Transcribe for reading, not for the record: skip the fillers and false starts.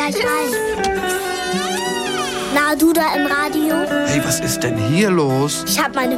gleich rein. Na, du da im Radio? Hey, was ist denn hier los? Ich hab meine